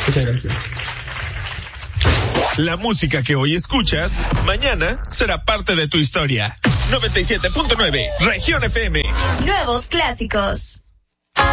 Muchas gracias. La música que hoy escuchas, mañana será parte de tu historia. 97.9, Región FM. Nuevos clásicos.